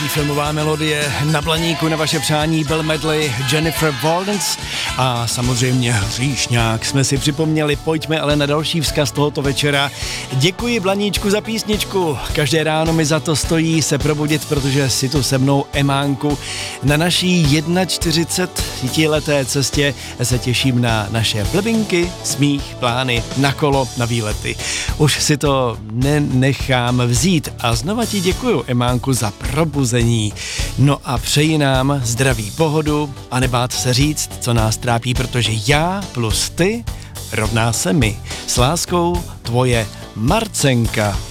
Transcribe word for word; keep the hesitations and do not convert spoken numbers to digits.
filmová melodie na Blaníku na vaše přání byl medley Jennifer Walters a samozřejmě Hříšňák jsme si připomněli. Pojďme ale na další vzkaz tohoto večera. Děkuji Blaníčku za písničku. Každé ráno mi za to stojí se probudit, protože si tu se mnou Emánku. Na naší čtyřicetileté cestě se těším na naše blbinky, smích, plány, na kolo, na výlety. Už si to nenechám vzít a znova ti děkuju, Emánku, za probuzení. No a přeji nám zdraví, pohodu a nebát se říct, co nás trápí, protože já plus ty rovná se my. S láskou, tvoje Marcenka.